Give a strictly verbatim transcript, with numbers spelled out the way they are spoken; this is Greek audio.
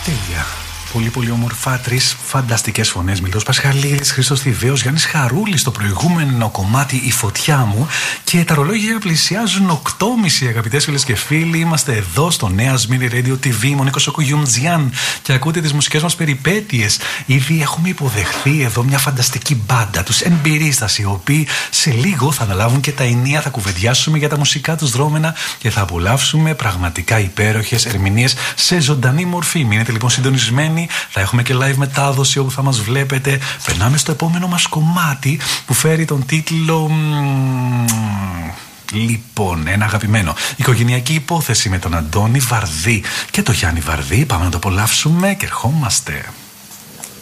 Τέλεια. Πολύ πολύ όμορφα, τρεις φανταστικές φωνές. Μιλτός Πασχαλίδης, Χρήστος Θηβαίος, Γιάννης Χαρούλης στο προηγούμενο κομμάτι «Η φωτιά μου». Και τα ρολόγια πλησιάζουν οκτώ και μισή, αγαπητές φίλες και φίλοι. Είμαστε εδώ στο Νέα Σμύρνη Radio τι βι, Μονίκος Οκουγιουμτζιάν, και ακούτε τις μουσικές μας περιπέτειες. Ήδη έχουμε υποδεχθεί εδώ μια φανταστική μπάντα, τους Εμπειρίστας, οι οποίοι σε λίγο θα αναλάβουν και τα ενία. Θα κουβεντιάσουμε για τα μουσικά τους δρόμενα και θα απολαύσουμε πραγματικά υπέροχες ερμηνείες σε ζωντανή μορφή. Μείνετε λοιπόν συντονισμένοι. Θα έχουμε και live μετάδοση όπου θα μας βλέπετε. Περνάμε στο επόμενο μας κομμάτι που φέρει τον τίτλο... Λοιπόν, ένα αγαπημένο. Οικογενειακή υπόθεση με τον Αντώνη Βαρδί και τον Γιάννη Βαρδί. Πάμε να το απολαύσουμε και ερχόμαστε.